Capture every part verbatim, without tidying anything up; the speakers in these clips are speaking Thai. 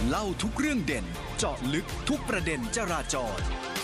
เล่าทุกเรื่องเด่นเจาะลึกทุกประเด็นจราจร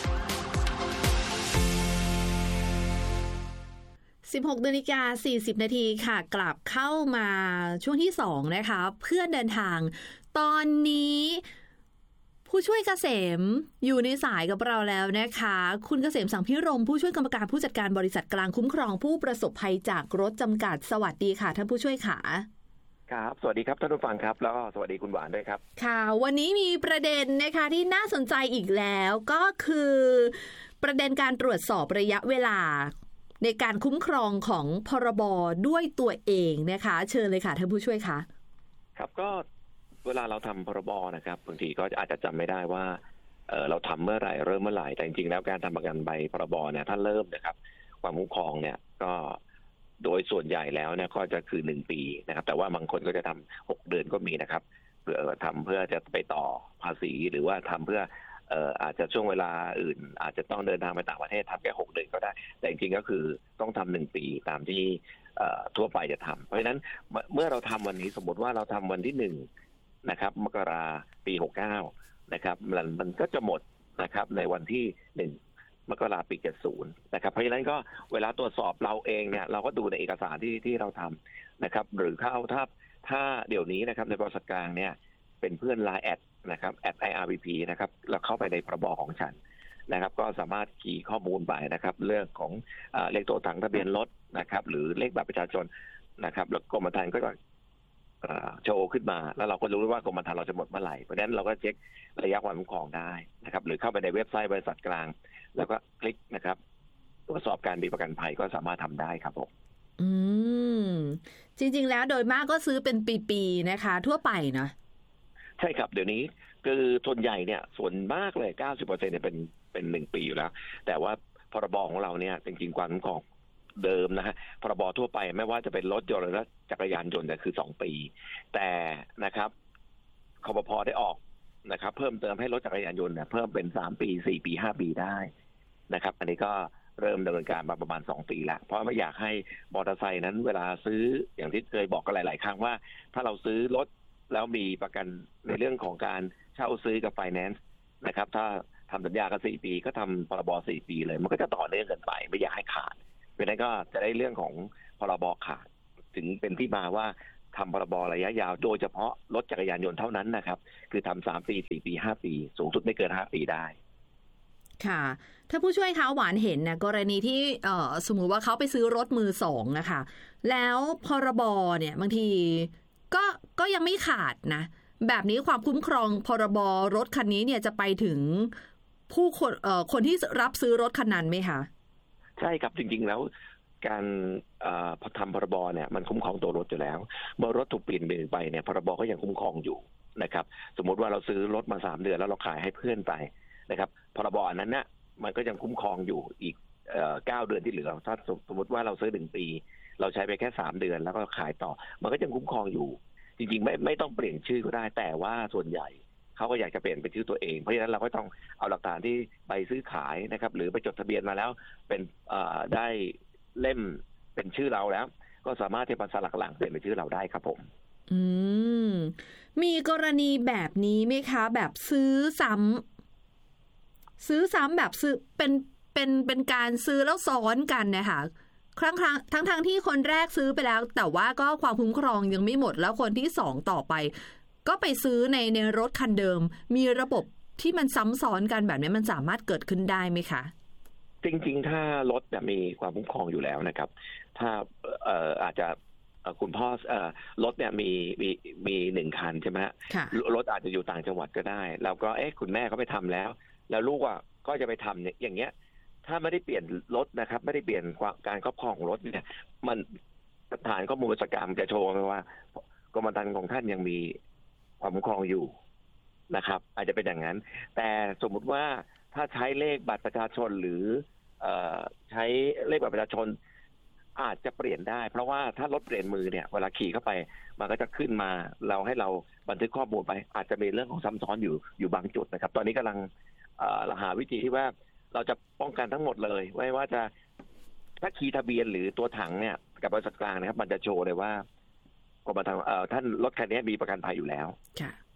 สิบหกนาฬิกาสี่สิบนาทีค่ะกลับเข้ามาช่วงที่สองนะคะเพื่อนเดินทางตอนนี้ผู้ช่วยเกษมอยู่ในสายกับเราแล้วนะคะคุณเกษมสังพิรมผู้ช่วยกรรมการผู้จัดการบริษัทกลางคุ้มครองผู้ประสบภัยจากรถจำกัดสวัสดีค่ะท่านผู้ช่วยค่ะครับสวัสดีครับท่านผู้ฟังครับแล้วก็สวัสดีคุณหวานด้วยครับค่ะวันนี้มีประเด็นนะคะที่น่าสนใจอีกแล้วก็คือประเด็นการตรวจสอบระยะเวลาในการคุ้มครองของพรบด้วยตัวเองนะคะเชิญเลยค่ะท่านผู้ช่วยคะครับก็เวลาเราทำพรบนะครับบางทีก็อาจจะจำไม่ได้ว่าเออเราทำเมื่อไหร่เริ่มเมื่อไหร่แต่จริงๆแล้วการทำประกันใบพรบเนี่ยถ้าเริ่มนะครับความคุ้มครองเนี่ยก็โดยส่วนใหญ่แล้วเนี่ยก็จะคือหนึ่งปีนะครับแต่ว่าบางคนก็จะทำหกเดือนก็มีนะครับเพื่อทำเพื่อจะไปต่อภาษีหรือว่าทำเพื่อเอ่ออาจจะช่วงเวลาอื่นอาจจะต้องเดินทางไปต่างประเทศทำแค่หกเดือนก็ได้แต่จริงๆก็คือต้องทำหนึ่งปีตามที่เอ่อทั่วไปจะทำเพราะฉะนั้นเมื่อเราทำวันนี้สมมติว่าเราทำวันที่หนึ่งนะครับมกราปีหกเก้านะครับมันมันก็จะหมดนะครับในวันที่หนึ่งมกราปีเจ็ดสิบนะครับเพราะฉะนั้นก็เวลาตรวจสอบเราเองเนี่ยเราก็ดูในเอกสารที่ที่เราทำนะครับหรือเข้าถ้าถ้าเดี๋ยวนี้นะครับในบริษัทกลางเนี่ยเป็นเพื่อน ไลน์ แอดนะครับแอด ไอ อาร์ วี พี นะครับเราเข้าไปในพรบของฉันนะครับก็สามารถคีย์ข้อมูลไปนะครับเรื่องของเอ่อเลขตัวถังทะเบียนรถนะครับหรือเลขบัตรประชาชนนะครับแล้วกรมธรรม์ก็จะโชว์ขึ้นมาแล้วเราก็รู้ว่ากรมธรรม์เราจะหมดเมื่อไหร่เพราะฉะนั้นเราก็เช็คระยะความคุ้มครองได้นะครับหรือเข้าไปในเว็บไซต์บริษัทกลางแล้วก็คลิกนะครับตรวจสอบการมีประกันภัยก็สามารถทำได้ครับผมอืมจริงๆแล้วโดยมากก็ซื้อเป็นปีๆนะคะทั่วไปเนาะใช่ครับเดี๋ยวนี้คือส่วนใหญ่เนี่ยส่วนมากเลย เก้าสิบเปอร์เซ็นต์ เนี่ยเป็นเป็นหนึ่งปีอยู่แล้วแต่ว่าพรบของเราเนี่ยจริงๆความคุ้มครองเดิมนะฮะพรบทั่วไปไม่ว่าจะเป็นรถยนต์หรือจักรยานยนต์เนี่ยคือสองปีแต่นะครับคปภ.ได้ออกนะครับเพิ่มเติมให้รถจักรยานยนต์เนี่ยเพิ่มเป็นสามปีสี่ปีห้าปีได้นะครับอันนี้ก็เริ่มดำเนินการมาประมาณสองปีแล้วเพราะไม่อยากให้มอเตอร์ไซค์นั้นเวลาซื้ออย่างที่เคยบอกกันหลายๆครั้งว่าถ้าเราซื้อรถแล้วมีประกันในเรื่องของการเช่าซื้อกับไฟแนนซ์นะครับถ้าทำสัญญากันสี่ปีก็ทำพรบสี่ปีเลยมันก็จะต่อเนื่องกันไปไม่อยากให้ขาดเพราะนั้นก็จะได้เรื่องของพรบขาดถึงเป็นที่มาว่าทำพรบระยะยาวโดยเฉพาะรถจักรยานยนต์เท่านั้นนะครับคือทำสามปีสี่ปีห้าปีสูงสุดไม่เกินห้าปีได้ค่ะถ้าผู้ช่วยคะหวานเห็นนะกรณีที่เอ่อสมมุติว่าเขาไปซื้อรถมือสองนะคะแล้วพรบเนี่ยบางทีก็ก็ยังไม่ขาดนะแบบนี้ความคุ้มครองพรบรถคันนี้เนี่ยจะไปถึงผู้คนเอ่อคนที่รับซื้อรถคันนั้นไหมคะใช่ครับจริงๆแล้วการพอทำพรบเนี่ยมันคุ้มครองตัวรถอยู่แล้วเมื่อรถถูกเปลี่ยนมือไปเนี่ยพรบก็ยังคุ้มครองอยู่นะครับสมมติว่าเราซื้อรถมาสามเดือนแล้วเราขายให้เพื่อนไปนะครับพรบอันนั้นเนี่ยมันก็ยังคุ้มครองอยู่อีกเก้าเดือนที่เหลือถ้าสมมติว่าเราซื้อหนึ่งปีเราใช้ไปแค่สามเดือนแล้วก็ขายต่อมันก็ยังคุ้มครองอยู่จริงๆไม่ไม่ต้องเปลี่ยนชื่อก็ได้แต่ว่าส่วนใหญ่เขาก็อยากจะเปลี่ยนเป็นชื่อตัวเองเพราะฉะนั้นเราก็ต้องเอาหลักฐานที่ใบซื้อขายนะครับหรือไปจดทะเบียนมาแล้วเป็นได้เล่มเป็นชื่อเราแล้วก็สามารถที่จะสลักหลังเปลี่ยนเป็นชื่อเราได้ครับผมอืมมีกรณีแบบนี้ไหมคะแบบซื้อซ้ำซื้อซ้ำแบบซื้อเป็นเป็นเป็นการซื้อแล้วซ้อนกันนะคะครั้งครั้งทั้งทั้งที่คนแรกซื้อไปแล้วแต่ว่าก็ความคุ้มครองยังไม่หมดแล้วคนที่สองต่อไปก็ไปซื้อในในรถคันเดิมมีระบบที่มันซ้ำซ้อนกันแบบนี้มันสามารถเกิดขึ้นได้ไหมคะจริงๆถ้ารถมีความคุ้มครองอยู่แล้วนะครับถ้าเอ่ออาจจะคุณพ่อเอ่อรถเนี่ยมีมีมีหนึ่งคันใช่ไหมฮะรถอาจจะอยู่ต่างจังหวัดก็ได้แล้วก็เอ๊ะคุณแม่เขาไปทำแล้วแล้วลูกอ่ะก็จะไปทำเนี่ยอย่างเงี้ยถ้าไม่ได้เปลี่ยนรถนะครับไม่ได้เปลี่ยนการครอบครองของรถเนี่ยมันฐานข้อมูลราชการจะโชว์ว่ากรมธรรม์ของท่านยังมีความคุ้มครองอยู่นะครับอาจจะเป็นอย่างนั้นแต่สมมุติว่าถ้าใช้เลขบัตรประชาชนหรือเอ่อใช้เลขบัตรประชาชนอาจจะเปลี่ยนได้เพราะว่าถ้ารถเปลี่ยนมือเนี่ยเวลาขี่เข้าไปมันก็จะขึ้นมาเราให้เราบันทึกข้อมูลไปอาจจะมีเรื่องของซ้ำซ้อนอยู่อยู่บางจุดนะครับตอนนี้กำลังเอ่อหาวิธีที่ว่าเราจะป้องกันทั้งหมดเลยไม่ว่าจะถ้าคีย์ทะเบียนหรือตัวถังเนี่ยกับบริษัทกลางนะครับมันจะโชว์เลยว่ากรมธรรม์เอ่อท่านรถคันนี้มีประกันภัยอยู่แล้ว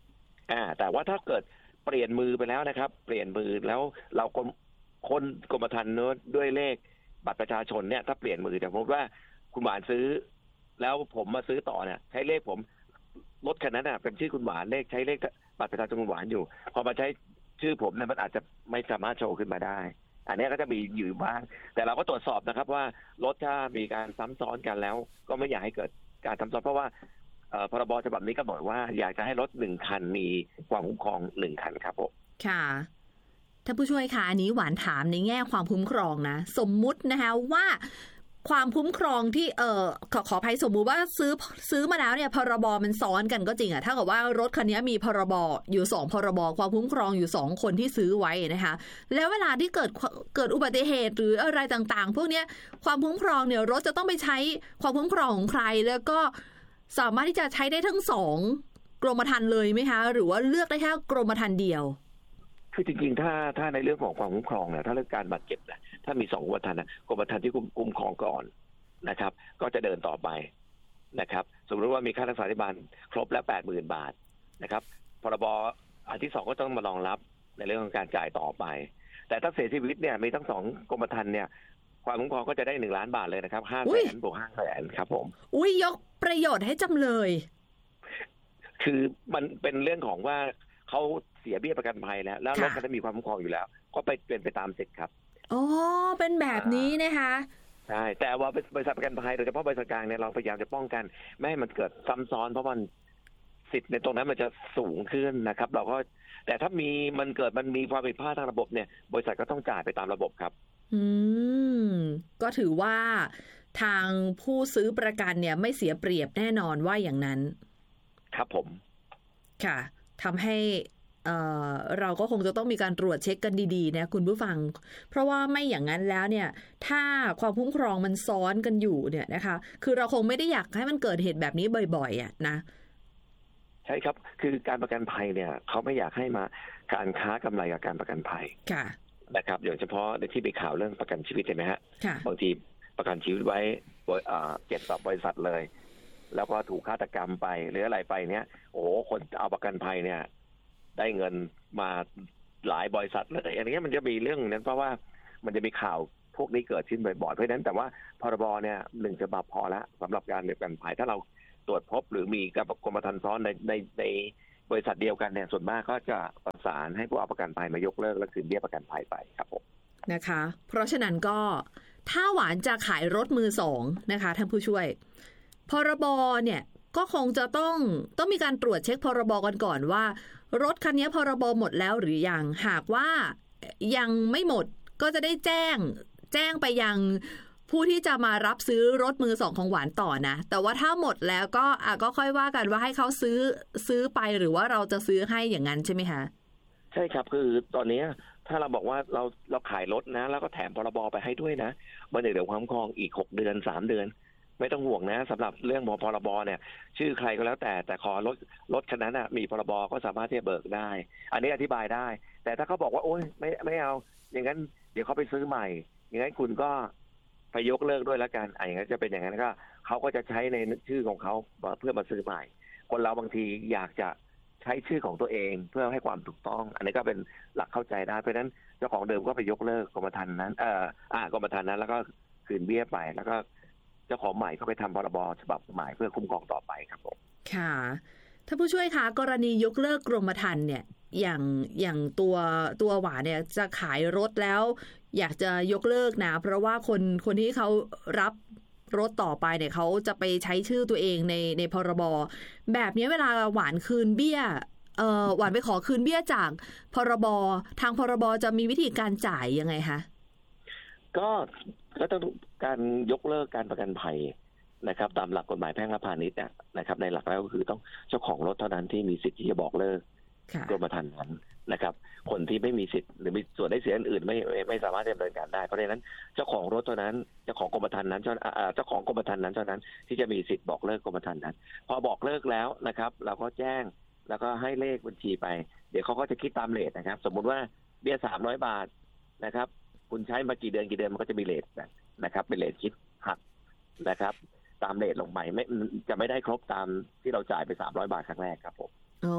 อ่าแต่ว่าถ้าเกิดเปลี่ยนมือไปแล้วนะครับเปลี่ยนมือแล้วเราคนคนกรมธรรม์ด้วยเลขบัตรประชาชนเนี่ยถ้าเปลี่ยนมือแต่ผมว่าคุณหวานซื้อแล้วผมมาซื้อต่อเนี่ยใช้เลขผมรถคันนั้นน่ะเป็นชื่อคุณหวานเลขใช้เลขบัตรประชาชนคุณหวานอยู่พอมาใช้ชื่อผมเนี่ยมันอาจจะไม่สามารถโชว์ขึ้นมาได้อันนี้ก็จะมีอยู่บ้างแต่เราก็ตรวจสอบนะครับว่ารถถ้ามีการซ้ำซ้อนกันแล้วก็ไม่อยากให้เกิดการซ้ำซ้อนเพราะว่าพรบฉบับนี้ก็บอกว่าอยากจะให้รถหนึ่งคันมีความคุ้มครองหนึ่งคันครับผมค่ะท่านผู้ช่วยคะอันนี้หวานถามในแง่ความคุ้มครองนะสมมุตินะคะว่าความคุ้มครองที่เอ่อขอขออภัยสมมุติว่าซื้อซื้อมาแล้วเนี่ยพรบมันซ้อนกันก็จริงอะถ้าเกิดว่ารถคันนี้มีพรบอยู่สองพรบความคุ้มครองอยู่สองคนที่ซื้อไว้นะคะแล้วเวลาที่เกิดเกิดอุบัติเหตุหรืออะไรต่างๆพวกนี้ความคุ้มครองเนี่ยรถจะต้องไปใช้ความคุ้มครองของใครแล้วก็สามารถที่จะใช้ได้ทั้งสองกรมธรรม์เลยไหมคะหรือว่าเลือกได้แค่กรมธรรม์เดียวคือจริงๆถ้าถ้าในเรื่องของความคุ้มครองเนี่ยถ้าเรื่องการบาดเจ็บนะถ้ามีสองกรมธรรม์นะกรมธรรม์ที่คุ้มครองก่อนนะครับก็จะเดินต่อไปนะครับสมมติว่ามีค่ารักษาพยาบาลครบแล้วแปดหมื่นบาทนะครับพรบอันที่สองก็ต้องมารองรับในเรื่องของการจ่ายต่อไปแต่ถ้าเสียชีวิตเนี่ยมีทั้งสองกรมธรรม์เนี่ยความคุ้มครองก็จะได้หนึ่งล้านบาทเลยนะครับห้าแสนบวกห้าแสนครับผมอุ้ยยกประโยชน์ให้จำเลยคือมันเป็นเรื่องของว่าเขาเสียเบี้ยประกันภัยแล้วแล้วรถคันนั้นมีความคุ้มครองอยู่แล้วก็ไปเป็นไปตามสิทธิ์ครับอ๋อเป็นแบบนี้นะคะใช่แต่ว่าบริษัทประกันภัยโดยเฉพาะบริษัทกลางเนี่ยเราพยายามจะป้องกันไม่ให้มันเกิดซ้ำซ้อนเพราะมันสิทธิ์ในตรงนั้นมันจะสูงขึ้นนะครับเราก็แต่ถ้ามีมันเกิดมันมีความผิดพลาดทางระบบเนี่ยบริษัทก็ต้องจ่ายไปตามระบบครับอืมก็ถือว่าทางผู้ซื้อประกันเนี่ยไม่เสียเปรียบแน่นอนว่าอย่างนั้นครับผมค่ะทำให้เอ่อเราก็คงจะต้องมีการตรวจเช็คกันดีๆนะคุณผู้ฟังเพราะว่าไม่อย่างนั้นแล้วเนี่ยถ้าความคุ้มครองมันซ้อนกันอยู่เนี่ยนะคะคือเราคงไม่ได้อยากให้มันเกิดเหตุแบบนี้บ่อยๆอ่ะนะใช่ครับคือการประกันภัยเนี่ยเขาไม่อยากให้มาการค้ากำไรกับการประกันภัยค่ะนะครับโดยเฉพาะในที่มีข่าวเรื่องประกันชีวิตเห็นไหมฮะบางทีประกันชีวิตไว้เจ็ดต่อบริษัทเลยแล้วก็ถูกฆาตกรรมไปหรืออะไรไปเนี้ยโอ้โหคนเอาประกันภัยเนี่ยได้เงินมาหลายบริษัทเลยอันนี้มันจะมีเรื่องนั้นเพราะว่ามันจะมีข่าวพวกนี้เกิดขึ้นบ่อยๆเพราะฉะนั้นแต่ว่าพรบเนี่ยหนึ่งฉบับพอแล้วสำหรับการประกันภัยถ้าเราตรวจพบหรือมีกรมธรรม์ซ้อนในในในบริษัทเดียวกันเนี่ยส่วนมากก็จะประสานให้ผู้เอาประกันภัยมายกเลิกและคืนเบี้ยประกันภัยไปครับผมนะคะเพราะฉะนั้นก็ถ้าหวานจะขายรถมือสองนะคะท่านผู้ช่วยพรบเนี่ยก็คงจะต้องต้องมีการตรวจเช็คพรบกันก่อนว่ารถคันนี้พรบหมดแล้วหรือยังหากว่ายังไม่หมดก็จะได้แจ้งแจ้งไปยังผู้ที่จะมารับซื้อรถมือสองของหวานต่อนะแต่ว่าถ้าหมดแล้วก็อ่ะก็ค่อยว่ากันว่าให้เขาซื้อซื้อไปหรือว่าเราจะซื้อให้อย่างนั้นใช่ไหมคะใช่ครับคือตอนนี้ถ้าเราบอกว่าเราเราขายรถนะแล้วก็แถมพรบไปให้ด้วยนะมันเดี๋ยวความคุ้มครองอีกหกเดือนสามเดือนไม่ต้องห่วงนะสำหรับเรื่องพรบเนี่ยชื่อใครก็แล้วแต่แต่ขอรถรถคันนั้นนะมีพรบก็สามารถที่จะเบิกได้อันนี้อธิบายได้แต่ถ้าเขาบอกว่าโอ๊ยไม่ไม่เอาอย่างนั้นเดี๋ยวเขาไปซื้อใหม่อย่างนั้นคุณก็ไปยกเลิกด้วยแล้วกันอย่างนั้นจะเป็นอย่างนั้นก็เขาก็จะใช้ในชื่อของเขาเพื่อมาซื้อใหม่คนเราบางทีอยากจะใช้ชื่อของตัวเองเพื่อให้ความถูกต้องอันนี้ก็เป็นหลักเข้าใจได้เพราะฉะนั้นเจ้าของเดิมก็ไปยกเลิกกรมธรรม์นั้นเอ่ออ่ากรมธรรม์นั้นแล้วก็คืนเบี้ยไปแล้วก็เจ้าของใหม่ก็ไปทำพรบฉบับใหม่เพื่อคุ้มครองต่อไปครับผมค่ะท่านผู้ช่วยคะกรณียกเลิกกรมธรรม์เนี่ยอย่างอย่างตัวตัวหวานเนี่ยจะขายรถแล้วอยากจะยกเลิกนะเพราะว่าคนคนที่เขารับรถต่อไปเนี่ยเขาจะไปใช้ชื่อตัวเองในในพรบแบบนี้เวลาหวานคืนเบี้ยเอ่อหวานไปขอคืนเบี้ยจากพรบทางพรบจะมีวิธีการจ่ายยังไงคะก็ก็ต้องการยกเลิกการประกันภัยนะครับตามหลักกฎหมายแพ่งและพาณิชย์นะครับในหลักแล้วก็คือต้องเจ้าของรถเท่านั้นที่มีสิทธิ์ที่จะบอกเลิกกรมธรรม์นั้นนะครับคนที่ไม่มีสิทธิ์หรือมีส่วนได้เสียอื่นไม่ไม่สามารถดำเนินการได้เพราะฉะนั้นเจ้าของรถเท่านั้นเจ้าของกรมธรรม์นั้นเจ้าของกรมธรรม์นั้นเท่านั้นที่จะมีสิทธิ์บอกเลิกกรมธรรม์นั้นพอบอกเลิกแล้วนะครับเราก็แจ้งแล้วก็ให้เลขบัญชีไปเดี๋ยวเขาก็จะคิดตามเรทนะครับสมมุติว่าเบี้ยสามร้อยบาทนะครับคุณใช้มากี่เดือนกี่เดือนมันก็จะมีเรทนะครับเป็นเรทคิดหักนะครับตามเรทลงไปไม่จะไม่ได้ครบตามที่เราจ่ายไปสามร้อยบาทครั้งแรกครับผมอ๋อ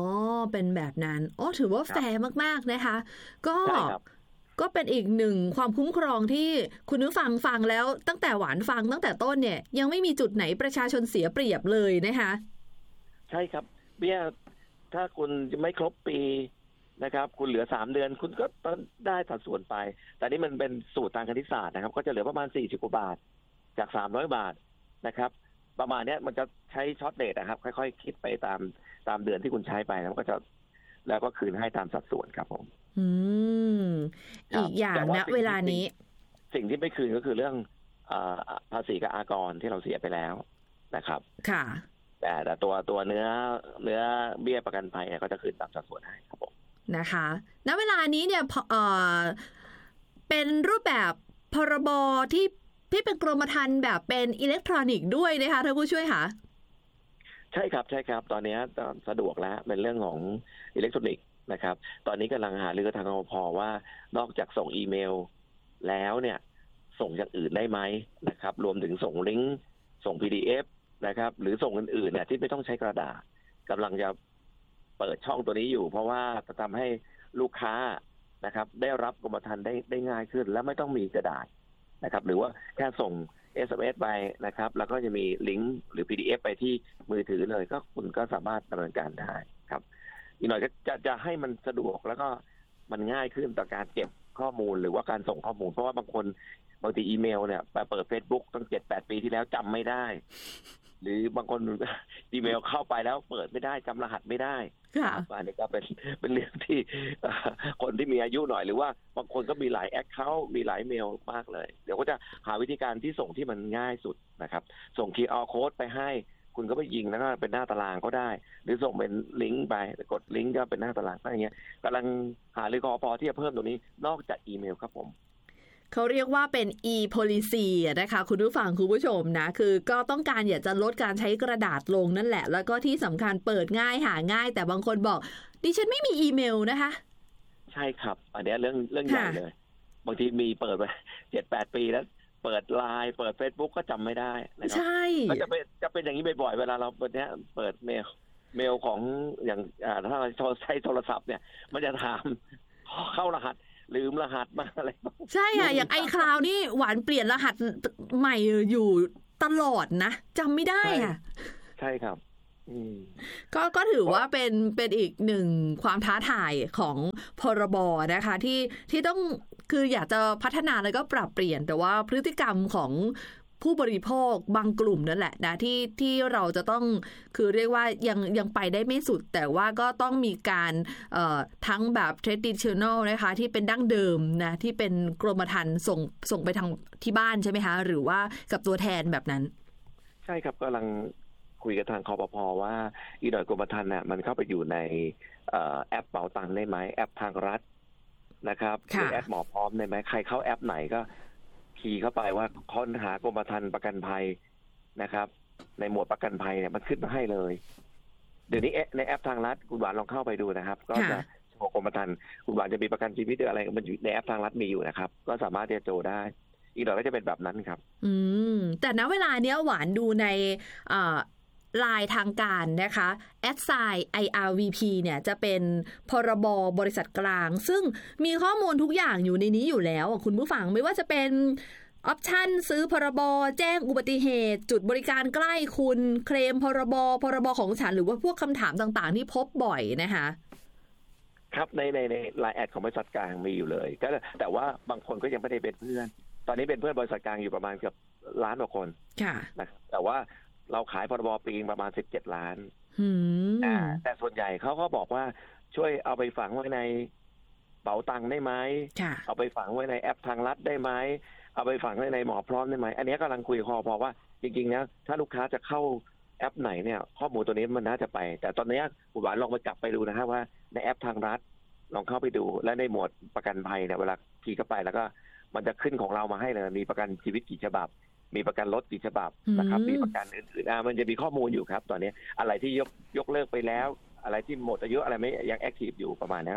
เป็นแบบนั้นอ๋อถือว่าแฟร์มากๆนะคะก็ก็เป็นอีกหนึ่งความคุ้มครองที่คุณผู้ฟังฟังแล้วตั้งแต่หวานฟังตั้งแต่ต้นเนี่ยยังไม่มีจุดไหนประชาชนเสียเปรียบเลยนะคะใช่ครับเบี้ยถ้าคุณไม่ครบปีนะครับคุณเหลือสามเดือนคุณก็ต้องได้สัดส่วนไปแต่นี่มันเป็นสูตรทางคณิตศาสตร์นะครับก็จะเหลือประมาณสี่สิบกว่าบาทจากสามร้อยบาทนะครับประมาณนี้มันจะใช้ช็อตเรทนะครับค่อยๆคิดไปตามตามเดือนที่คุณใช้ไปแล้วก็จะแล้วก็คืนให้ตามสัดส่วนครับผมอืมอีกอย่างนะเวลานี้สิ่งที่ไม่คืนก็คือเรื่องภาษีกับอากรที่เราเสียไปแล้วนะครับค่ะแต่แต่ตัวตัวเนื้อเนื้อเบี้ยประกันภัยก็จะคืนตามสัดส่วนให้ครับผมนะคะณเวลานี้เนี่ยเอ่อเป็นรูปแบบพรบที่ที่เป็นกรมธรรม์แบบเป็นอิเล็กทรอนิกส์ด้วยนะคะท่านผู้ช่วยค่ะใช่ครับใช่ครับตอนนี้สะดวกแล้วเป็นเรื่องของอิเล็กทรอนิกส์นะครับตอนนี้กำลังหารือทางอพว่านอกจากส่งอีเมลแล้วเนี่ยส่งอย่างอื่นได้ไหมนะครับรวมถึงส่งลิงก์ส่ง พี ดี เอฟ นะครับหรือส่งอื่นๆเนี่ยที่ไม่ต้องใช้กระดาษกำลังจะเปิดช่องตัวนี้อยู่เพราะว่าจะทำให้ลูกค้านะครับได้รับกรมธรรม์ได้ได้ง่ายขึ้นและไม่ต้องมีกระดาษนะครับหรือว่าแค่ส่ง เอส เอ็ม เอส ไปนะครับแล้วก็จะมีลิงก์หรือ พี ดี เอฟ ไปที่มือถือเลยก็คุณก็สามารถดำเนินการได้ครับอีกหน่อยก็จะจะให้มันสะดวกแล้วก็มันง่ายขึ้นต่อการเก็บข้อมูลหรือว่าการส่งข้อมูลเพราะว่าบางคนบางทีอีเมลเนี่ยไปเปิด Facebook ตั้ง เจ็ดแปด ปีที่แล้วจำไม่ได้หรือบางคนอีเมลเข้าไปแล้วเปิดไม่ได้จำรหัสไม่ได้อันนี้ก็เป็นเป็นเรื่องที่คนที่มีอายุหน่อยหรือว่าบางคนก็มีหลายแอคเคาท์มีหลายเมลมากเลยเดี๋ยวก็จะหาวิธีการที่ส่งที่มันง่ายสุดนะครับส่ง คิว อาร์ Code ไปให้คุณก็ไปยิงแล้วก็เป็นหน้าตารางก็ได้หรือส่งเป็นลิงก์ไปกดลิงก์ก็เป็นหน้าตารางอะไรเงี้ยกำลังหาหรือกพที่จะเพิ่มตรงนี้นอกจากอีเมลครับผมเขาเรียกว่าเป็น e-policy นะคะคุณผู้ฟังคุณผู้ชมนะคือก็ต้องการอยากจะลดการใช้กระดาษลงนั่นแหละแล้วก็ที่สำคัญเปิดง่ายหาง่ายแต่บางคนบอกดิฉันไม่มีอีเมลนะคะใช่ครับอันนี้เรื่องเรื่องใหญ่เลยบางทีมีเปิดไป เจ็ดแปด ปีแล้วเปิด ไลน์ เปิด Facebook ก็จำไม่ได้นะครับใช่ก็จะเป็นจะเป็นอย่างนี้บ่อยๆเวลาเราเปิดเนี้ยเปิดเมลเมลของอย่างอ่าถ้าเราใช้โทรศัพท์เนี่ยมันจะถามเข้ารหัสลืมรหัสมาอะไรใช่ค่ะอย่าง iCloud นี่หวานเปลี่ยนรหัสใหม่อยู่ตลอดนะจำไม่ได้อ่ะใช่ครับก็ก็ถือว่าเป็นเป็นอีกหนึ่งความท้าทายของพรบนะคะที่ที่ต้องคืออยากจะพัฒนาแล้วก็ปรับเปลี่ยนแต่ว่าพฤติกรรมของผู้บริโภคบางกลุ่มนั่นแหละนะที่ที่เราจะต้องคือเรียกว่ายังยังไปได้ไม่สุดแต่ว่าก็ต้องมีการเอ่อทั้งแบบ traditional นะคะที่เป็นดั้งเดิมนะที่เป็นกรมธรรม์ส่งส่งไปทางที่บ้านใช่ไหมคะหรือว่ากับตัวแทนแบบนั้นใช่ครับกำลังคุยกับทางคปภ.ว่าอีกหน่อยกรมธรรม์น่ะมันเข้าไปอยู่ในแอปเป๋าตังค์ได้ไหมแอปทางรัฐนะครับหรือแอปหมอพร้อมได้ไหมใครเข้าแอปไหนก็คีย์เข้าไปว่าค้นหากรมธรรม์ประกันภัยนะครับในหมวดประกันภัยเนี่ยมันขึ้นมาให้เลยเดี๋ยวนี้ในแอปทางรัฐคุณหวานลองเข้าไปดูนะครับก็จะโชว์กรมธรรม์คุณหวานจะมีประกันชีวิตหรืออะไรมันอยู่ในแอปทางรัฐมีอยู่นะครับก็สามารถที่จะโจได้อีกหน่อยก็จะเป็นแบบนั้นครับอืมแต่ณเวลาเนี้ยหวานดูในอ่าลายทางการนะคะแอดไซน์ ไอ อาร์ วี พี เนี่ยจะเป็นพรบบริษัทกลางซึ่งมีข้อมูลทุกอย่างอยู่ในนี้อยู่แล้วคุณผู้ฟังไม่ว่าจะเป็นออปชั่นซื้อพรบแจ้งอุบัติเหตุจุดบริการใกล้คุณเคลมพรบพรบของฉันหรือว่าพวกคำถามต่างๆที่พบบ่อยนะคะครับในในในไลน์แอดของบริษัทกลางมีอยู่เลยก็แต่ว่าบางคนก็ยังไม่ได้เป็นเพื่อนตอนนี้เป็นเพื่อนบริษัทกลางอยู่ประมาณเกือบล้านกว่าคนค่ะนะแต่ว่าเราขายพรบปีประมาณสิบเจ็ดล้านอ่าแต่ส่วนใหญ่เขาก็บอกว่าช่วยเอาไปฝังไว้ในเป๋าตังค์ได้ไหมเอาไปฝังไว้ในแอปทางรัฐได้ไหมเอาไปฝังไว้ในหมอพร้อมได้ไหมอันนี้กำลังคุยคอพอว่าจริงๆนะถ้าลูกค้าจะเข้าแอปไหนเนี่ยข้อมูลตัวนี้มันน่าจะไปแต่ตอนนี้คุณหวานลองไปจับไปดูนะฮะว่าในแอปทางรัฐลองเข้าไปดูและในหมวดประกันภัยเนี่ยเวลาคีย์เข้าไปแล้วก็มันจะขึ้นของเรามาให้เลยมีประกันชีวิตกี่ฉบับมีประกันรถกี่ฉบับนะครับมีประกันอื่นๆอ่ามันจะมีข้อมูลอยู่ครับตอนนี้อะไรที่ยกยกเลิกไปแล้วอะไรที่หมดอายุอะไรไม่ยังแอคทีฟอยู่ประมาณนี้ครับ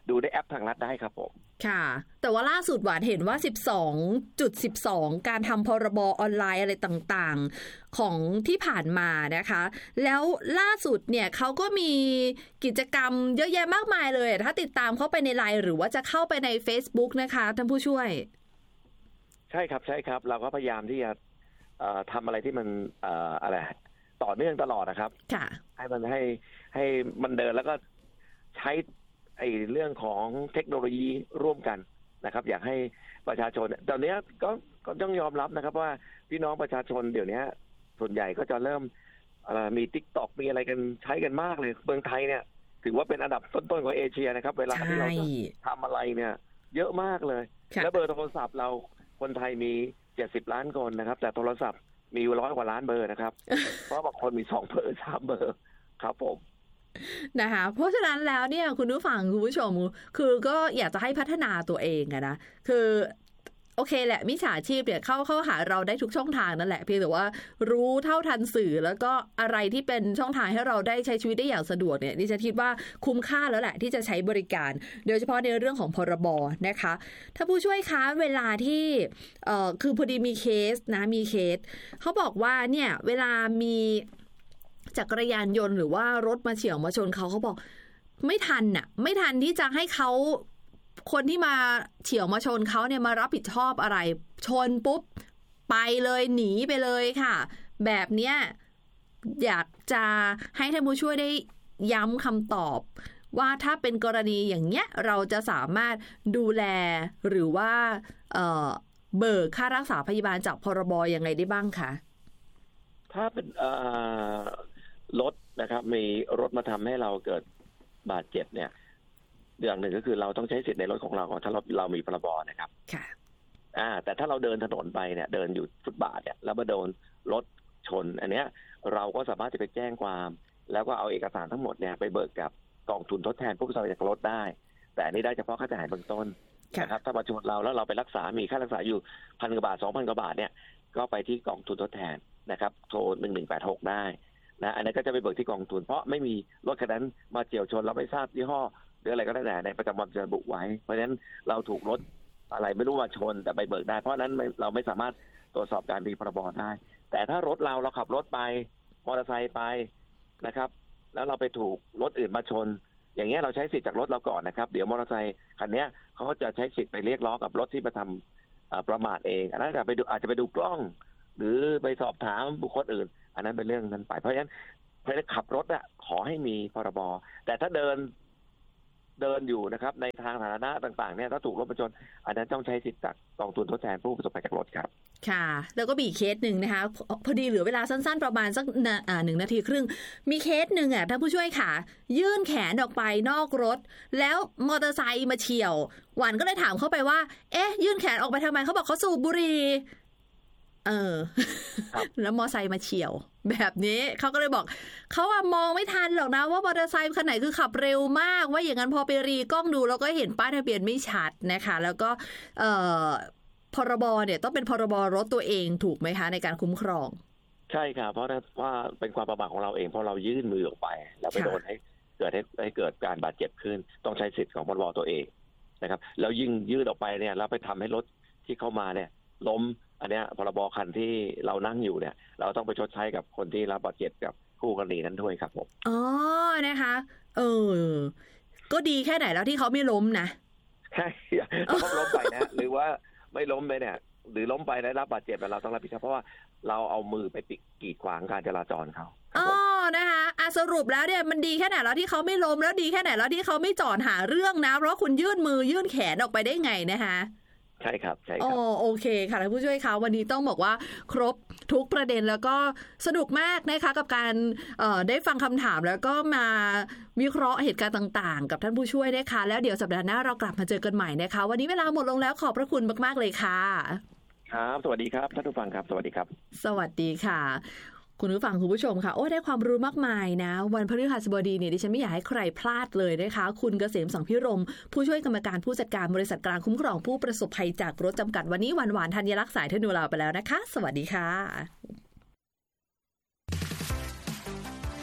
ดูในแอปทางรัฐได้ครับผมค่ะแต่ว่าล่าสุดหวานเห็นว่า สิบสองจุดสิบสอง การทำพรบออนไลน์อะไรต่างๆของที่ผ่านมานะคะแล้วล่าสุดเนี่ยเขาก็มีกิจกรรมเยอะแยะมากมายเลยถ้าติดตามเข้าไปในไลน์หรือว่าจะเข้าไปใน Facebook นะคะท่านผู้ช่วยใช่ครับใช่ครับเราก็พยายามที่จะทำอะไรที่มันอะไรต่อเนื่องตลอดนะครับให้มันให้ให้มันเดินแล้วก็ใช้ไอ้เรื่องของเทคโนโลยีร่วมกันนะครับอยากให้ประชาชนตอนนี้ก็ก็ต้องยอมรับนะครับว่าพี่น้องประชาชนเดี๋ยวนี้ส่วนใหญ่ก็จะเริ่มมี TikTok มีอะไรกันใช้กันมากเลยเมืองไทยเนี่ยถือว่าเป็นอันดับต้นๆของเอเชียนะครับเวลาที่เราจะทำอะไรเนี่ยเยอะมากเลยแล้วเบอร์โทรศัพท์เราคนไทยมีเจ็ดสิบล้านคนนะครับแต่โทรศัพท์มีร้อยกว่าล้านเบอร์นะครับ เพราะบางคนมีสองเบอร์สามเบอร์ครับผมนะคะเพราะฉะนั้นแล้วเนี่ยคุณผู้ฟังคุณผู้ชมคือก็อยากจะให้พัฒนาตัวเองอะนะคือโอเคแหละมิจฉาชีพเนี่ยเข้าเข้าหาเราได้ทุกช่องทางนั่นแหละเพียงแต่ว่ารู้เท่าทันสื่อแล้วก็อะไรที่เป็นช่องทางให้เราได้ใช้ชีวิตได้อย่างสะดวกเนี่ยดิฉันคิดว่าคุ้มค่าแล้วแหละที่จะใช้บริการโดยเฉพาะในเรื่องของพรบนะคะถ้าผู้ช่วยคะเวลาที่เอ่อคือพอดีมีเคสนะมีเคสเขาบอกว่าเนี่ยเวลามีจักรยานยนต์หรือว่ารถมาเฉี่ยวมาชนเขาเขาบอกไม่ทันน่ะไม่ทันที่จะให้เขาคนที่มาเฉี่ยวมาชนเขาเนี่ยมารับผิดชอบอะไรชนปุ๊บไปเลยหนีไปเลยค่ะแบบเนี้ยอยากจะให้ท่านผู้ช่วยได้ย้ำคำตอบว่าถ้าเป็นกรณีอย่างเงี้ยเราจะสามารถดูแลหรือว่าเอ่อเบิกค่ารักษาพยาบาลจากพรบยังไงได้บ้างคะถ้าเป็นเอ่อรถนะครับมีรถมาทำให้เราเกิดบาดเจ็บเนี่ยอย่างหนึ่งก็คือเราต้องใช้สิทธิ์ในรถของเราถ้าเราเรามีพรบนะครับค่ะอ่าแต่ถ้าเราเดินถนนไปเนี่ยเดินอยู่ฟุตบาทเนี่ยแล้วมาโดนรถชนอันเนี้ยเราก็สามารถจะไปแจ้งความแล้วก็เอาเอกสารทั้งหมดเนี่ยไปเบิกกับกองทุนทดแทนผู้ประสบภัยจากรถได้แต่อันนี้ได้เฉพาะค่าเสียหายเบื้องต้นนะครับถ้ามาชนเราแล้วเราไปรักษามีค่ารักษาอยู่พันกว่าบาทสองพันกว่าบาทเนี่ยก็ไปที่กองทุนทดแทนนะครับโทรหนึ่งหนึ่งแปดหกได้นะอันนั้นก็จะไปเบิกที่กองทุนเพราะไม่มีรถคันนั้นมาเฉี่ยวชนเราไม่ทราบยี่ห้อหรืออะไรก็ได้แต่ในประจำวันจะระบุไว้เพราะฉะนั้นเราถูกรถอะไรไม่รู้มาชนแต่ไปเบิกได้เพราะนั้นเราไม่สามารถตรวจสอบการมีพรบได้แต่ถ้ารถเราเราขับรถไปมอเตอร์ไซค์ไปนะครับแล้วเราไปถูกรถอื่นมาชนอย่างเงี้ยเราใช้สิทธิ์จากรถเราก่อนนะครับเดี๋ยวมอเตอร์ไซค์คันนี้เขาก็จะใช้สิทธิ์ไปเรียกร้องกับรถที่มาทำประมาทเองอันนั้นอาจจะไปดูอาจจะไปดูกล้องหรือไปสอบถามบุคคลอื่นอันนั้นเป็นเรื่องนั้นไปเพราะฉะนั้นเพราะฉะนั้นขับรถอ่ะขอให้มีพรบแต่ถ้าเดินเดินอยู่นะครับในทางสาธารณะต่างๆเนี่ยถ้าถูกรถชนอันนั้นต้องใช้สิทธิ์จากกองทุนทดแทนผู้ประสบภัยจากรถครับค่ะแล้วก็มีเคสหนึ่งนะคะพอดีเหลือเวลาสั้นๆประมาณสักอ่าหนึ่งนาทีครึ่งมีเคสหนึ่งอ่ะท่านผู้ช่วยค่ะยื่นแขนออกไปนอกรถแล้วมอเตอร์ไซค์มาเฉี่ยวหวานก็เลยถามเขาไปว่าเอ๊ะยื่นแขนออกไปทำไมเขาบอกเขาสูบบุหรี่เออแล้วมอเตอร์ไซค์มาเฉี่ยวแบบนี้เขาก็เลยบอกเขาอะมองไม่ทันหรอกนะว่ามอเตอร์ไซค์คันไหนคือขับเร็วมากว่าอย่างนั้นพอไปรีกล้องดูแล้วก็เห็นป้ายทะเบียนไม่ชัดนะคะแล้วก็เอ่อพรบเนี่ยต้องเป็นพรบรถตัวเองถูกไหมคะในการคุ้มครองใช่ครับเพราะว่าเป็นความประมาทของเราเองเพราะเรายื่นมือออกไปแล้วไปโดนให้เกิดให้ให้เกิดการบาดเจ็บขึ้นต้องใช้สิทธิ์ของพรบตัวเองนะครับแล้วยิ่งยื่นออกไปเนี่ยแล้วไปทำให้รถที่เข้ามาเนี่ยล้มอันเนี้ยพรบคันที่เรานั่งอยู่เนี่ยเราต้องไปชดใช้กับคนที่รับบาดเจ็บกับคู่กรณีนั้นด้วยครับผมอ๋อนะคะเออก็ดีแค่ไหนแล้วที่เขาไม่ล้มนะใช่ถ้าเขาล้มไปนะหรือว่าไม่ล้มไปเนี่ยหรือล้มไปได้รับบาดเจ็บเราต้องรับผิดชอบเพราะว่าเราเอามือไปปิดกีดขวางการจราจรเขาอ๋อนะคะอ่ะสรุปแล้วเนี่ยมันดีแค่ไหนแล้วที่เขาไม่ล้มแล้วดีแค่ไหนแล้วที่เขาไม่จอดหาเรื่องนะเพราะคุณยื่นมือยื่นแขนออกไปได้ไงนะคะใช่ครับใช่ครับอ๋อโอเคค่ะท่านผู้ช่วยคะวันนี้ต้องบอกว่าครบทุกประเด็นแล้วก็สนุกมากนะคะกับการเอ่อได้ฟังคำถามแล้วก็มาวิเคราะห์เหตุการณ์ต่างๆกับท่านผู้ช่วยนะคะแล้วเดี๋ยวสัปดาห์หน้าเรากลับมาเจอกันใหม่นะคะวันนี้เวลาหมดลงแล้วขอบพระคุณมากๆเลยค่ะครับสวัสดีครับท่านผู้ฟังครับสวัสดีครับสวัสดีค่ะคุณผู้ฟังคุณผู้ชมค่ะโอ้ได้ความรู้มากมายนะวันพฤหัสบดีเนี่ยดิฉันไม่อยากให้ใครพลาดเลยนะคะคุณเกษมสังพิรมผู้ช่วยกรรมการผู้จัดการบริษัทกลางคุ้มครองผู้ประสบภัยจากรถจำกัดวันนี้หวานหวานธัญลักษณ์สายธนูลาไปแล้วนะคะสวัสดีค่ะ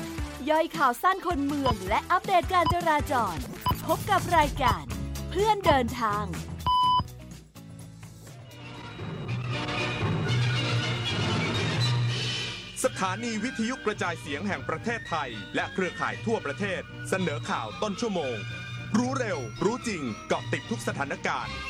ย่อยข่าวสั้นคนเมืองและอัปเดตการจราจรพบกับรายการเพื่อนเดินทางสถานีวิทยุกระจายเสียงแห่งประเทศไทยและเครือข่ายทั่วประเทศเสนอข่าวต้นชั่วโมงรู้เร็วรู้จริงเกาะติดทุกสถานการณ์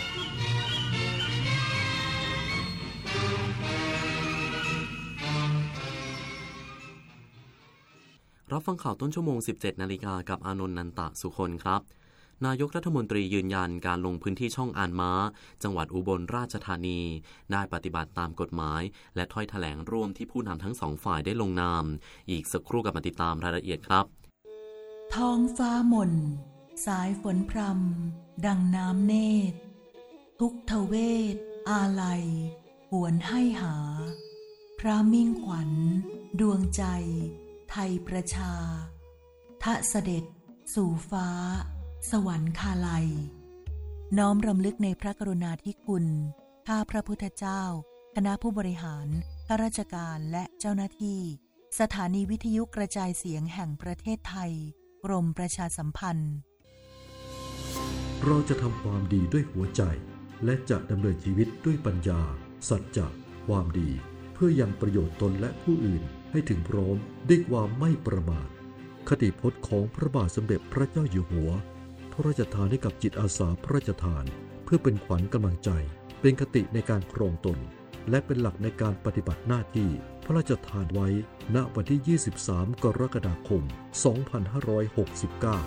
รับฟังข่าวต้นชั่วโมง สิบเจ็ดนาฬิกากับอานนท์นันตะสุคนครับนายกรัฐมนตรียืนยันการลงพื้นที่ช่องอานม้าจังหวัดอุบลราชธานีได้ปฏิบัติตามกฎหมายและถ้อยแถลงร่วมที่ผู้นำทั้งสองฝ่ายได้ลงนามอีกสักครู่กับมาติดตามรายละเอียดครับท้องฟ้าหม่นสายฝนพรำดังน้ำเนตรทุกทเวทอาลัยหวนให้หาพระมิ่งขวัญดวงใจไทยประชาทะเสด็จสู่ฟ้าสวรรคาลัยน้อมรำลึกในพระกรุณาธิคุณข้าพระพุทธเจ้าคณะผู้บริหารข้าราชการและเจ้าหน้าที่สถานีวิทยุกระจายเสียงแห่งประเทศไทยกรมประชาสัมพันธ์เราจะทำความดีด้วยหัวใจและจะดำเนินชีวิตด้วยปัญญาสัจจะความดีเพื่อยังประโยชน์ตนและผู้อื่นให้ถึงพร้อมด้วยความไม่ประมาทคติพจน์ของพระบาทสมเด็จพระเจ้าอยู่หัวพระราชทานให้กับจิตอาสาพระราชทานเพื่อเป็นขวัญกำลังใจเป็นคติในการครองตนและเป็นหลักในการปฏิบัติหน้าที่พระราชทานไว้ณวันที่ยี่สิบสามกรกฎาคมสองพันห้าร้อยหกสิบเก้า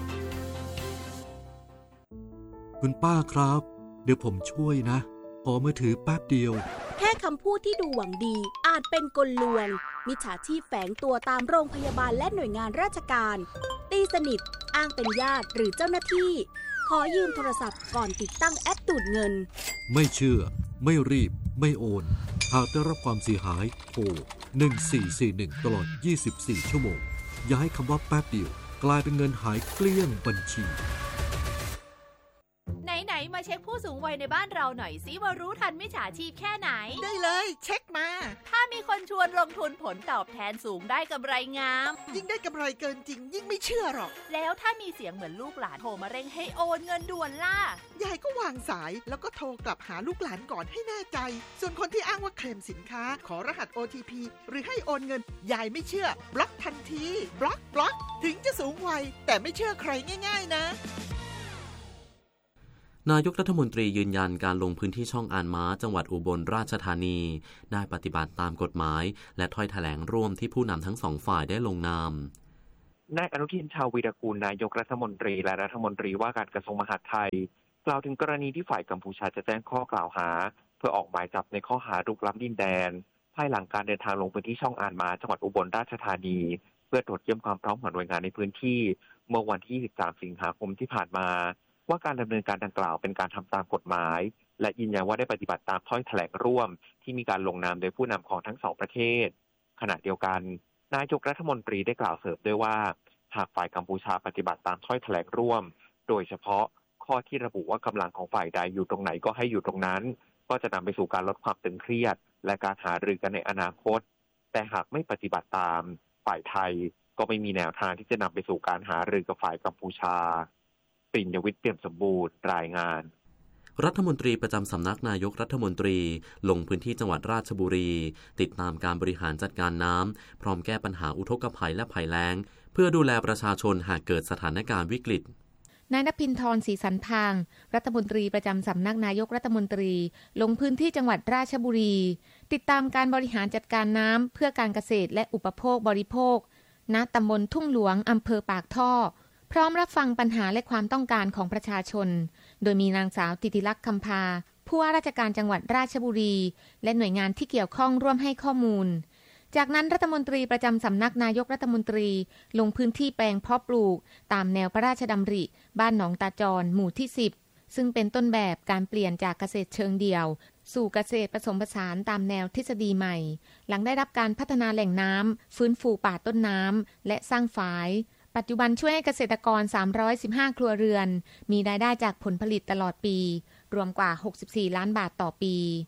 คุณป้าครับเดี๋ยวผมช่วยนะขอมือถือแป๊บเดียวแค่คำพูดที่ดูหวังดีอาจเป็นกลลวงมิจฉาชีพแฝงตัวตามโรงพยาบาลและหน่วยงานราชการตีสนิทอ้างเป็นญาติหรือเจ้าหน้าที่ขอยืมโทรศัพท์ก่อนติดตั้งแอปดูดเงินไม่เชื่อไม่รีบไม่โอนหากได้รับความเสียหายโทรหนึ่งสี่สี่หนึ่งตลอดยี่สิบสี่ชั่วโมงอย่าให้คำว่าแป๊บเดียวกลายเป็นเงินหายเกลี้ยงบัญชีไหนๆมาเช็คผู้สูงวัยในบ้านเราหน่อยสิว่ารู้ทันมิจฉาชีพแค่ไหนได้เลยเช็คมาถ้ามีคนชวนลงทุนผลตอบแทนสูงได้กำไรงามยิ่งได้กำไรเกินจริงยิ่งไม่เชื่อหรอกแล้วถ้ามีเสียงเหมือนลูกหลานโทรมาเร่งให้โอนเงินด่วนล่ะยายก็วางสายแล้วก็โทรกลับหาลูกหลานก่อนให้แน่ใจส่วนคนที่อ้างว่าเคลมสินค้าขอรหัส โอ ที พี หรือให้โอนเงินยายไม่เชื่อบล็อกทันทีบล็อกบล็อกถึงจะสูงวัยแต่ไม่เชื่อใครง่ายๆนะนายกรัฐมนตรียืนยันการลงพื้นที่ช่องอานม้าจังหวัดอุบลราชธานีได้ปฏิบัติตามกฎหมายและถ้อยแถลงร่วมที่ผู้นำทั้งสองฝ่ายได้ลงนามนายอนุทินชาญวีรกูลนายกรัฐมนตรีและรัฐมนตรีว่าการกระทรวงมหาดไทยกล่าวถึงกรณีที่ฝ่ายกัมพูชาจะแจ้งข้อกล่าวหาเพื่อออกหมายจับในข้อหารุกล้ำดินแดนภายหลังการเดินทางลงพื้นที่ช่องอานม้าจังหวัดอุบลราชธานีเพื่อตรวจเยี่ยมความพร้อมของหน่วยงานในพื้นที่เมื่อวันที่ยี่สิบสามสิงหาคมที่ผ่านมาว่าการดำเนินการดังกล่าวเป็นการทำตามกฎหมายและยืนยันว่าได้ปฏิบัติตามถ้อยแถลงร่วมที่มีการลงนามโดยผู้นำของทั้งสองประเทศขณะเดียวกันนายกรัฐมนตรีได้กล่าวเสริมด้วยว่าหากฝ่ายกัมพูชาปฏิบัติตามถ้อยแถลงร่วมโดยเฉพาะข้อที่ระบุว่ากำลังของฝ่ายใดอยู่ตรงไหนก็ให้อยู่ตรงนั้นก็จะนำไปสู่การลดความตึงเครียดและการหารือกันในอนาคตแต่หากไม่ปฏิบัติตามฝ่ายไทยก็ไม่มีแนวทางที่จะนำไปสู่การหารือกับฝ่ายกัมพูชาปิ่นยวิทย์เปี่ยมสมบูรณ์รายงานรัฐมนตรีประจำสำนักนายกรัฐมนตรีลงพื้นที่จังหวัดราชบุรีติดตามการบริหารจัดการน้ำพร้อมแก้ปัญหาอุทกภัยและภัยแล้งเพื่อดูแลประชาชนหากเกิดสถานการณ์วิกฤตนายณภินทร์ ศรีสันพางรัฐมนตรีประจำสำนักนายกรัฐมนตรีลงพื้นที่จังหวัดราชบุรีติดตามการบริหารจัดการน้ำเพื่อการเกษตรและอุปโภคบริโภคณตำบลทุ่งหลวงอำเภอปากท่อพร้อมรับฟังปัญหาและความต้องการของประชาชนโดยมีนางสาวติติลักษณ์คำพาผู้ว่าราชการจังหวัดราชบุรีและหน่วยงานที่เกี่ยวข้องร่วมให้ข้อมูลจากนั้นรัฐมนตรีประจำสำนักนายกรัฐมนตรีลงพื้นที่แปลงเพาะปลูกตามแนวพระราชดำริบ้านหนองตาจรหมู่ที่สิบซึ่งเป็นต้นแบบการเปลี่ยนจากเกษตรเชิงเดี่ยวสู่เกษตรผสมผสานตามแนวทฤษฎีใหม่หลังได้รับการพัฒนาแหล่งน้ำฟื้นฟูป่าต้นน้ำและสร้างฝายปัจจุบันช่วยให้เกษตรกรสามร้อยสิบห้าครัวเรือนมีรายได้จากผลผลิตตลอดปีรวมกว่าหกสิบสี่ล้านบาทต่อปี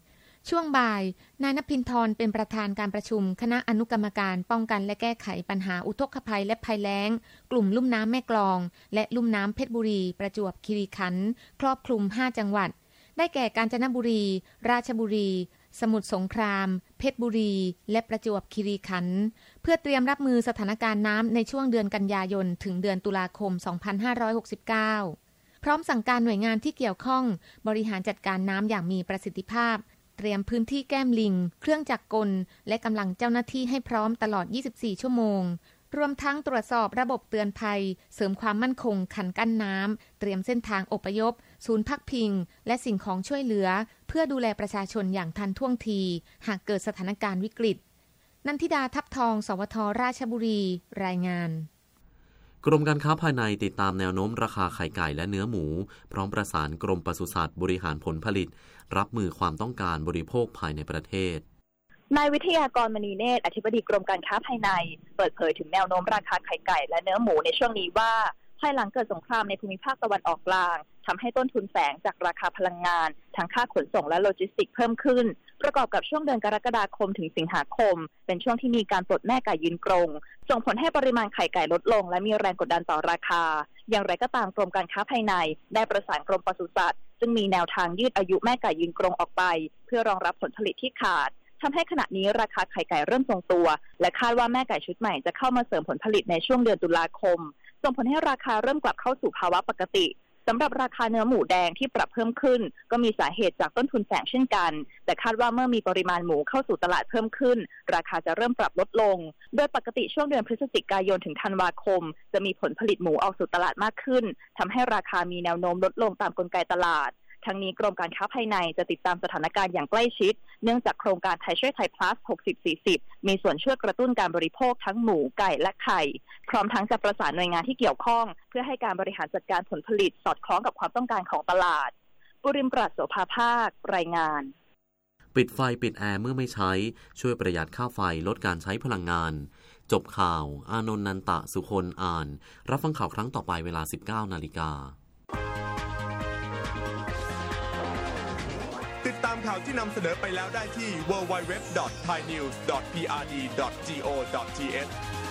ช่วงบ่ายนายณภินทรเป็นประธานการประชุมคณะอนุกรรมการป้องกันและแก้ไขปัญหาอุทกภัยและภัยแล้งกลุ่มลุ่มน้ำแม่กลองและลุ่มน้ำเพชรบุรีประจวบคีรีขันธ์ครอบคลุมห้าจังหวัดได้แก่กาญจนบุรีราชบุรีสมุทรสงครามเพชรบุรีและประจวบคีรีขันธ์เพื่อเตรียมรับมือสถานการณ์น้ำในช่วงเดือนกันยายนถึงเดือนตุลาคมสองพันห้าร้อยหกสิบเก้าพร้อมสั่งการหน่วยงานที่เกี่ยวข้องบริหารจัดการน้ำอย่างมีประสิทธิภาพเตรียมพื้นที่แก้มลิงเครื่องจักรกลและกำลังเจ้าหน้าที่ให้พร้อมตลอดยี่สิบสี่ชั่วโมงรวมทั้งตรวจสอบระบบเตือนภัยเสริมความมั่นคงคันกั้นน้ำเตรียมเส้นทางอพยพศูนย์พักพิงและสิ่งของช่วยเหลือเพื่อดูแลประชาชนอย่างทันท่วงทีหากเกิดสถานการณ์วิกฤตนันทิดาทับทองสวทราชบุรีรายงานกรมการค้าภายในติดตามแนวโน้มราคาไข่ไก่และเนื้อหมูพร้อมประสานกรมปศุสัตว์บริหารผลผลิตรับมือความต้องการบริโภคภายในประเทศนายวิทยากรมณีเนตรอธิบดีกรมการค้าภายในเปิดเผยถึงแนวโน้มราคาไข่ไก่และเนื้อหมูในช่วงนี้ว่าภายหลังเกิดสงครามในภูมิภาคตะวันออกกลางทำให้ต้นทุนแฝงจากราคาพลังงานทั้งค่าขนส่งและโลจิสติกส์เพิ่มขึ้นประกอบกับช่วงเดือนกรกฎาคมถึงสิงหาคมเป็นช่วงที่มีการปลดแม่ไก่ยืนกรงส่งผลให้ปริมาณไข่ไก่ลดลงและมีแรงกดดันต่อราคาอย่างไรก็ตามกรมการค้าภายในได้ประสานกรมปศุสัตว์ซึ่งมีแนวทางยืดอายุแม่ไก่ยืนกรงออกไปเพื่อรองรับผลผลิตที่ขาดทำให้ขณะนี้ราคาไข่ไก่เริ่มทรงตัวและคาดว่าแม่ไก่ชุดใหม่จะเข้ามาเสริมผลผลิตในช่วงเดือนตุลาคมส่งผลให้ราคาเริ่มกลับเข้าสู่ภาวะปกติสำหรับราคาเนื้อหมูแดงที่ปรับเพิ่มขึ้นก็มีสาเหตุจากต้นทุนแฝงเช่นกันแต่คาดว่าเมื่อมีปริมาณหมูเข้าสู่ตลาดเพิ่มขึ้นราคาจะเริ่มปรับลดลงโดยปกติช่วงเดือนพฤศจิกายนถึงธันวาคมจะมีผลผลิตหมูออกสู่ตลาดมากขึ้นทำให้ราคามีแนวโน้มลดลงตามกลไกตลาดทั้งนี้กรมการค้าภายในจะติดตามสถานการณ์อย่างใกล้ชิดเนื่องจากโครงการไทยช่วยไทย plus หกสิบ สี่สิบมีส่วนช่วยกระตุ้นการบริโภคทั้งหมูไก่และไข่พร้อมทั้งจะประสานหน่วยงานที่เกี่ยวข้องเพื่อให้การบริหารจัดการผลผลิตสอดคล้องกับความต้องการของตลาดปุริมปราศโสภาภาครายงานปิดไฟปิดแอร์เมื่อไม่ใช้ช่วยประหยัดค่าไฟลดการใช้พลังงานจบข่าวอานนท์นันตะสุคนอ่านรับฟังข่าวครั้งต่อไปเวลา สิบเก้านาฬิกาติดตามข่าวที่นำเสนอไปแล้วได้ที่ ดับเบิลยู ดับเบิลยู ดับเบิลยู ดอท ไทยนิวส์ ดอท พี อาร์ ดี ดอท จี โอ ดอท ที เอช